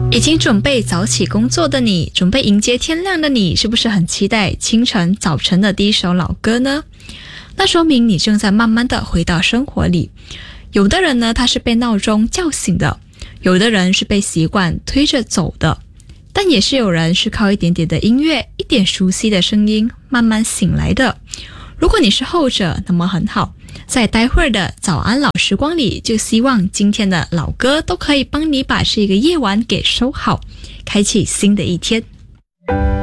已经准备早起工作的你，准备迎接天亮的你，是不是很期待清晨早晨的第一首老歌呢？那说明你正在慢慢的回到生活里。有的人呢，他是被闹钟叫醒的，有的人是被习惯推着走的，但也是有人是靠一点点的音乐，一点熟悉的声音慢慢醒来的。如果你是后者，那么很好，在待会儿的早安老时光里，就希望今天的老歌都可以帮你把这个夜晚给收好，开启新的一天。